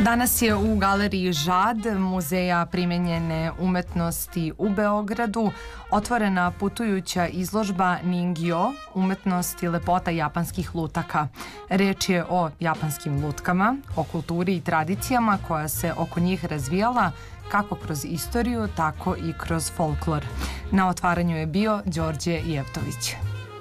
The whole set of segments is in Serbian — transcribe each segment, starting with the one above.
Danas je u galeriji Žad Muzeja primenjene umetnosti u Beogradu otvorena putujuća izložba Ningyo, umetnost i lepota japanskih lutaka. Reč je o japanskim lutkama, o kulturi i tradicijama koja se oko njih razvijala kako kroz istoriju, tako i kroz folklor. Na otvaranju je bio Đorđe Jevtović.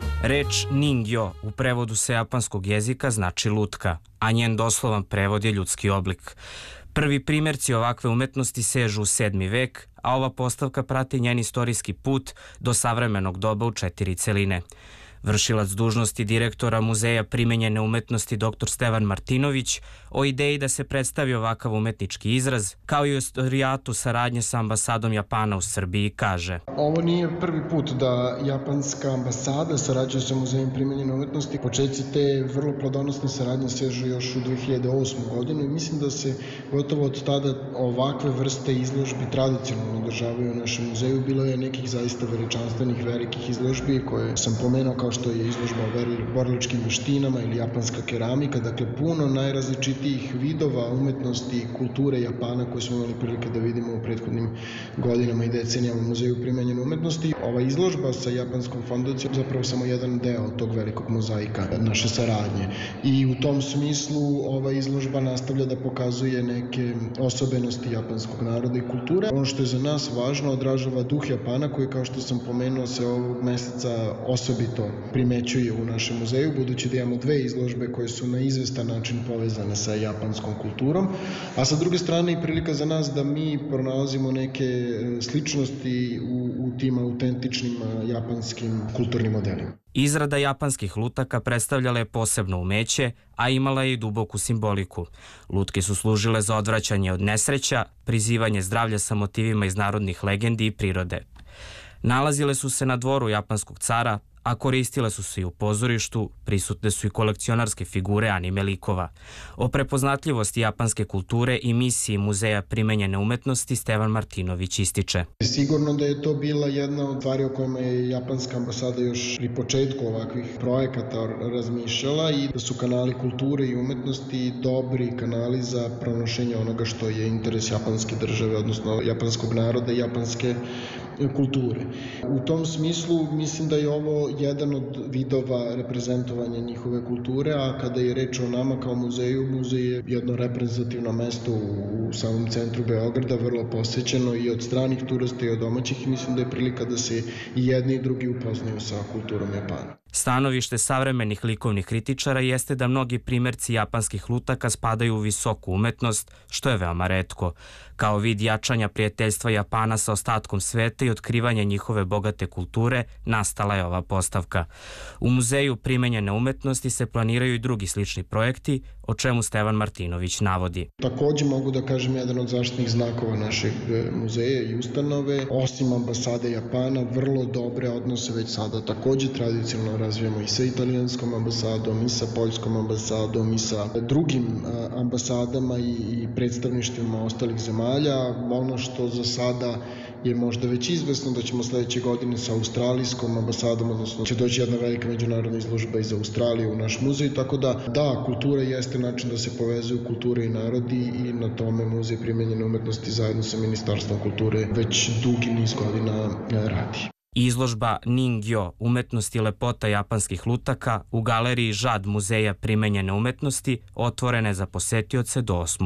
Reč Ningyo u prevodu sa japanskog jezika znači lutka, a njen doslovan prevod je ljudski oblik. Prvi primjerci ovakve umetnosti sežu u 7. vek, a ova postavka prati njen istorijski put do savremenog doba u 4 celine. Vršilac dužnosti direktora Muzeja primenjene umetnosti dr. Stevan Martinović o ideji da se predstavi ovakav umetnički izraz, kao i o istorijatu saradnje sa ambasadom Japana u Srbiji, kaže. Ovo nije prvi put da japanska ambasada sarađuje sa Muzejem primenjene umetnosti. Početci te vrlo plodonosne saradnje sežu još u 2008. godinu i mislim da se gotovo od tada ovakve vrste izložbi tradicionalno održavaju u našem muzeju. Bilo je nekih zaista veličanstvenih, velikih izložbi koje sam pomenuo, kao što je izložba o borilačkim veštinama ili japanska keramika, dakle puno najrazličitijih vidova umetnosti i kulture Japana koje smo imali prilike da vidimo u prethodnim godinama i decenijama u Muzeju primenjene umetnosti. Ova izložba sa japanskom fondacijom zapravo samo jedan deo tog velikog mozaika naše saradnje. I u tom smislu ova izložba nastavlja da pokazuje neke osobenosti japanskog naroda i kulture. Ono što je za nas važno, odražava duh Japana koji, kao što sam pomenuo, se ovog meseca osobito primećuje u našem muzeju, budući da imamo 2 izložbe koje su na izvestan način povezane sa japanskom kulturom, a sa druge strane i prilika za nas da mi pronalazimo neke sličnosti u tim autentičnim japanskim kulturnim modelima. Izrada japanskih lutaka predstavljala je posebno umeće, a imala je i duboku simboliku. Lutke su služile za odvraćanje od nesreća, prizivanje zdravlja sa motivima iz narodnih legendi i prirode. Nalazile su se na dvoru japanskog cara, a koristile su se i u pozorištu, prisutne su i kolekcionarske figure anime likova. O prepoznatljivosti japanske kulture i misiji Muzeja primenjene umetnosti Stevan Martinović ističe. Sigurno da je to bila jedna od stvari o kojima je japanska ambasada još pri početku ovakvih projekata razmišljala i da su kanali kulture i umetnosti dobri kanali za pronošenje onoga što je interes japanske države, odnosno japanskog naroda i japanske kulture. U tom smislu mislim da je ovo jedan od vidova reprezentovanja njihove kulture, a kada je reč o nama kao muzeju, muzej je jedno reprezentativno mesto u samom centru Beograda, vrlo posećeno i od stranih turista i od domaćih, i mislim da je prilika da se i jedni i drugi upoznaju sa kulturom Japana. Stanovište savremenih likovnih kritičara jeste da mnogi primjerci japanskih lutaka spadaju u visoku umetnost, što je veoma retko. Kao vid jačanja prijateljstva Japana sa ostatkom sveta i otkrivanja njihove bogate kulture, nastala je ova postavka. U Muzeju primenjene umetnosti se planiraju i drugi slični projekti, o čemu Stevan Martinović navodi. Takođe mogu da kažem jedan od zaštitnih znakova našeg muzeja i ustanove, osim ambasade Japana, vrlo dobre odnose već sada takođe tradicionalno razvijamo i sa italijanskom ambasadom, i sa poljskom ambasadom, i sa drugim ambasadama i predstavništvima ostalih zemalja. Ono što za sada je možda već izvesno da ćemo sledeće godine sa australijskom ambasadom, odnosno će doći jedna velika međunarodna izložba iz Australije u naš muzej, tako da, kultura jeste način da se povezuju kulture i narodi i na tome Muzej primenjene umetnosti zajedno sa Ministarstvom kulture već dugi niz godina radi. Izložba Ningyo, umetnost i lepota japanskih lutaka, u galeriji Žad Muzeja primenjene umetnosti otvorena je za posetioce do 8.